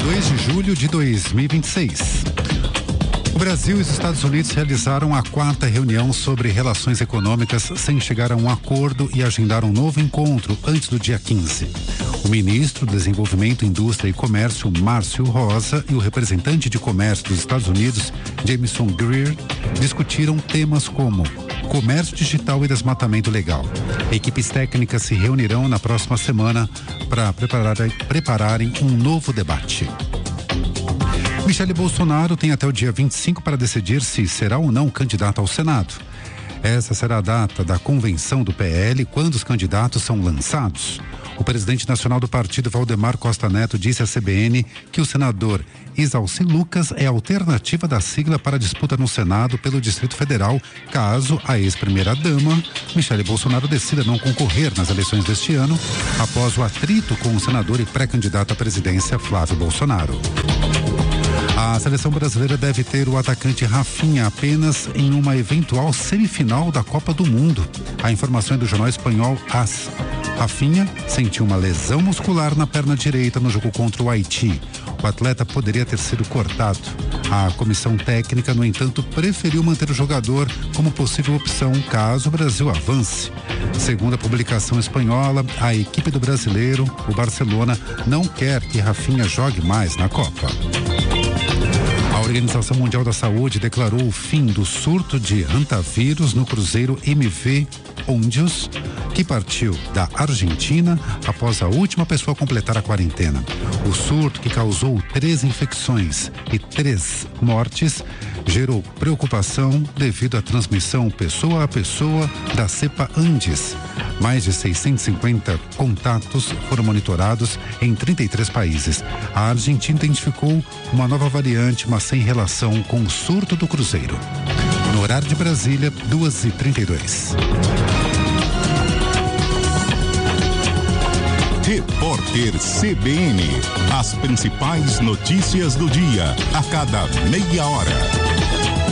2 de julho de 2026. O Brasil e os Estados Unidos realizaram a 4ª reunião sobre relações econômicas sem chegar a um acordo e agendaram um novo encontro antes do dia 15. O ministro do Desenvolvimento, Indústria e Comércio, Márcio Rosa, e o representante de comércio dos Estados Unidos, Jameson Greer, discutiram temas como comércio digital e desmatamento legal. Equipes técnicas se reunirão na próxima semana para prepararem um novo debate. Michele Bolsonaro tem até o dia 25 para decidir se será ou não candidato ao Senado. Essa será a data da convenção do PL, quando os candidatos são lançados. O presidente nacional do partido, Valdemar Costa Neto, disse à CBN que o senador Isalci Lucas é a alternativa da sigla para a disputa no Senado pelo Distrito Federal, caso a ex-primeira-dama, Michele Bolsonaro, decida não concorrer nas eleições deste ano, após o atrito com o senador e pré-candidato à presidência, Flávio Bolsonaro. A seleção brasileira deve ter o atacante Rafinha apenas em uma eventual semifinal da Copa do Mundo. A informação é do jornal espanhol AS. Rafinha sentiu uma lesão muscular na perna direita no jogo contra o Haiti. O atleta poderia ter sido cortado. A comissão técnica, no entanto, preferiu manter o jogador como possível opção caso o Brasil avance. Segundo a publicação espanhola, a equipe do brasileiro, o Barcelona, não quer que Rafinha jogue mais na Copa. A Organização Mundial da Saúde declarou o fim do surto de hantavírus no cruzeiro MV Ondius, que partiu da Argentina após a última pessoa completar a quarentena. O surto, que causou 3 infecções e 3 mortes, gerou preocupação devido à transmissão pessoa a pessoa da cepa Andes. Mais de 650 contatos foram monitorados em 33 países. A Argentina identificou uma nova variante, mas sem relação com o surto do cruzeiro. No horário de Brasília, 2h32. Repórter CBN. As principais notícias do dia, a cada meia hora.